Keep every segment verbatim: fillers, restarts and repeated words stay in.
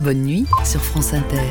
Bonne nuit sur France Inter.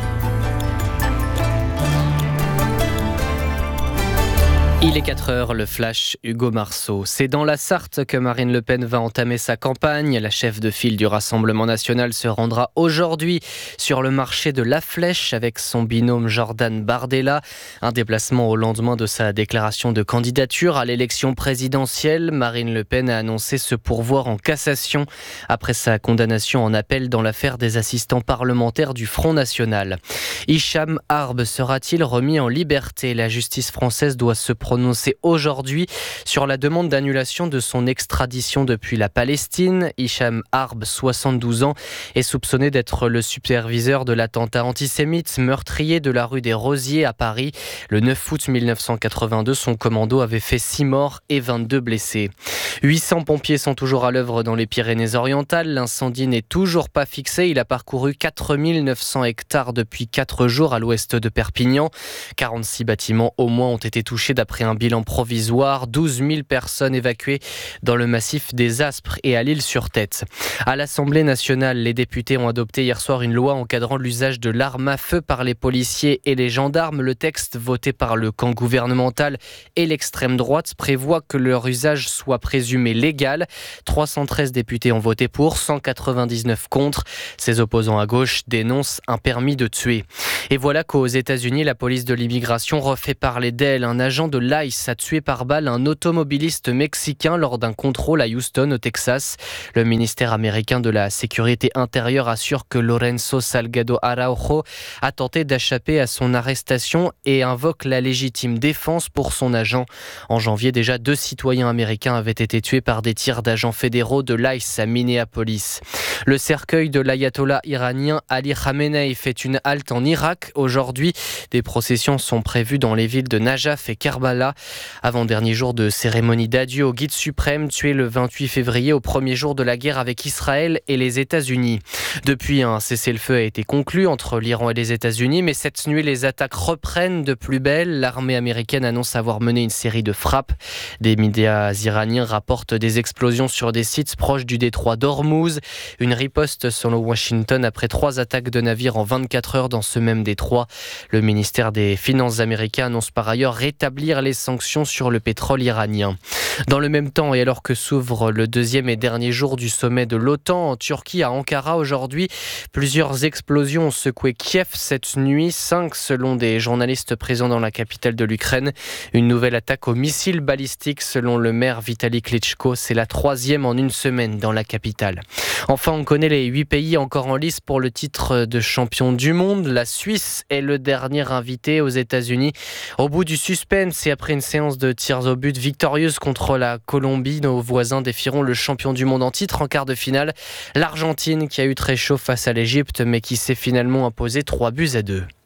Il est quatre heures, le flash Hugo Marceau. C'est dans la Sarthe que Marine Le Pen va entamer sa campagne. La chef de file du Rassemblement national se rendra aujourd'hui sur le marché de La Flèche avec son binôme Jordan Bardella. Un déplacement au lendemain de sa déclaration de candidature à l'élection présidentielle. Marine Le Pen a annoncé se pourvoir en cassation après sa condamnation en appel dans l'affaire des assistants parlementaires du Front National. Hicham Harb sera-t-il remis en liberté ? La justice française doit se prononcé aujourd'hui sur la demande d'annulation de son extradition depuis la Palestine. Hicham Harb, soixante-douze ans, est soupçonné d'être le superviseur de l'attentat antisémite meurtrier de la rue des Rosiers à Paris. Le neuf août mille neuf cent quatre-vingt-deux, son commando avait fait six morts et vingt-deux blessés. huit cents pompiers sont toujours à l'œuvre dans les Pyrénées-Orientales. L'incendie n'est toujours pas fixé. Il a parcouru quatre mille neuf cents hectares depuis quatre jours à l'ouest de Perpignan. quarante-six bâtiments au moins ont été touchés d'après un bilan provisoire. douze mille personnes évacuées dans le massif des Aspres et à l'Île-sur-Tête. À l'Assemblée nationale, les députés ont adopté hier soir une loi encadrant l'usage de l'arme à feu par les policiers et les gendarmes. Le texte voté par le camp gouvernemental et l'extrême droite prévoit que leur usage soit présumé légal. trois cent treize députés ont voté pour, cent quatre-vingt-dix-neuf contre. Ses opposants à gauche dénoncent un permis de tuer. Et voilà qu'aux États-Unis, la police de l'immigration refait parler d'elle. Un agent de l'I C E a tué par balle un automobiliste mexicain lors d'un contrôle à Houston, au Texas. Le ministère américain de la Sécurité intérieure assure que Lorenzo Salgado Araujo a tenté d'échapper à son arrestation et invoque la légitime défense pour son agent. En janvier, déjà deux citoyens américains avaient été tués par des tirs d'agents fédéraux de l'I C E à Minneapolis. Le cercueil de l'ayatollah iranien Ali Khamenei fait une halte en Irak. Aujourd'hui, des processions sont prévues dans les villes de Najaf et Karbala. Avant-dernier jour de cérémonie d'adieu au guide suprême, tué le vingt-huit février au premier jour de la guerre avec Israël et les États-Unis. Depuis, un cessez-le-feu a été conclu entre l'Iran et les États-Unis, mais cette nuit, les attaques reprennent de plus belle. L'armée américaine annonce avoir mené une série de frappes. Des médias iraniens rapportent des explosions sur des sites proches du détroit d'Ormuz. Une riposte selon Washington après trois attaques de navires en vingt-quatre heures dans ce même détroit. Le ministère des Finances américain annonce par ailleurs rétablir les sanctions sur le pétrole iranien. Dans le même temps, et alors que s'ouvre le deuxième et dernier jour du sommet de l'OTAN en Turquie, à Ankara aujourd'hui, plusieurs explosions ont secoué Kiev cette nuit, cinq selon des journalistes présents dans la capitale de l'Ukraine. Une nouvelle attaque aux missiles balistiques selon le maire Vitali Klitschko, c'est la troisième en une semaine dans la capitale. Enfin, on connaît les huit pays encore en lice pour le titre de champion du monde. La Suisse est le dernier invité aux États-Unis. Au bout du suspense et après une séance de tirs au but victorieuse contre la Colombie, nos voisins défieront le champion du monde en titre en quart de finale. L'Argentine qui a eu très chaud face à l'Égypte mais qui s'est finalement imposée trois buts à deux.